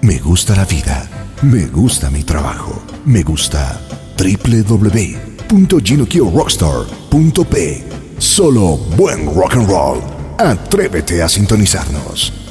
Me gusta la vida. Me gusta mi trabajo. Me gusta www.GinoKioRockstar.p. Solo buen rock and roll. Atrévete a sintonizarnos.